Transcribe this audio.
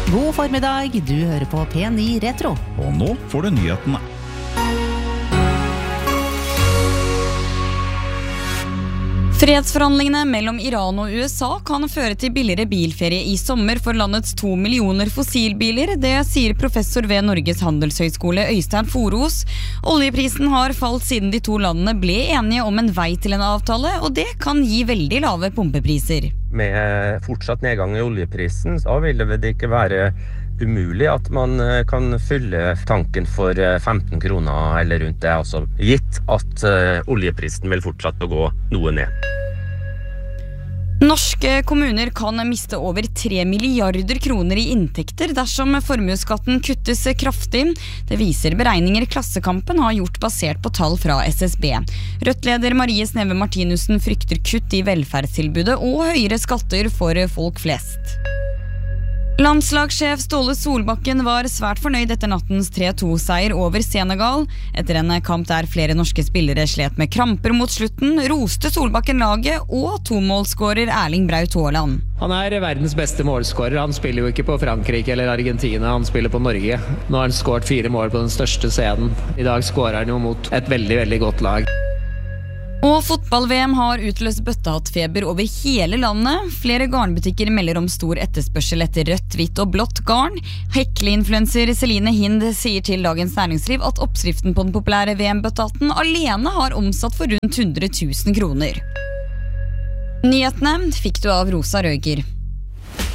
God formiddag, du hører på P9 Retro. Og nå får du nyhetene. Fredsforhandlingene mellom Iran og USA kan føre til billigere bilferie i sommer for landets 2 millioner fossilbiler. Det sier professor ved Norges handelshøyskole Øystein Foros. Oljeprisen har falt siden de to landene ble enige om en vei til en avtale, og det kan gi veldig lave pumpepriser. Med fortsatt nedgang i oljeprisen, så vil det ikke være umulig at man kan fylle tanken for 15 kroner eller rundt det, altså gitt at oljeprisen vil fortsatt å gå noe ned. Norske kommuner kan miste over 3 milliarder kroner i inntekter dersom formuesskatten kuttes kraftig. Det viser beregninger Klassekampen har gjort basert på tall fra SSB. Rødt-leder Marie Sneve Martinussen frykter kutt i velferdstilbudet og høyere skatter for folk flest. Landslagssjef Ståle Solbakken var svært fornøyd etter nattens 3-2-seier over Senegal. Etter en kamp der flere norske spillere slet med kramper mot slutten, roste Solbakken laget og tomålsskårer Erling Braut Haaland. Han verdens beste målskårer. Han spiller jo ikke på Frankrike eller Argentina, han spiller på Norge. Nå har han skåret 4 mål på den største scenen. I dag skårer han jo mot et veldig, veldig godt lag. Og fotball-VM har utløst bøttehattfeber over hele landet. Flere garnbutikker melder om stor etterspørsel etter rødt, hvitt og blått garn. Hekle-influencer Celine Hind sier til Dagens Næringsliv at oppskriften på den populære VM-bøttehatten alene har omsatt for rundt 100 000 kroner. Nyhetene fikk du av Rosa Røyger.